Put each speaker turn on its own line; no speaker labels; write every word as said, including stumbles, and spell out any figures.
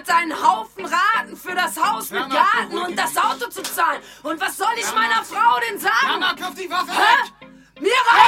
einen Haufen Raten für das Haus mit Garten und das Auto zu zahlen. Und was soll ich meiner Frau denn sagen?
Mama, kauf die Waffe
Hä?
weg!
Mir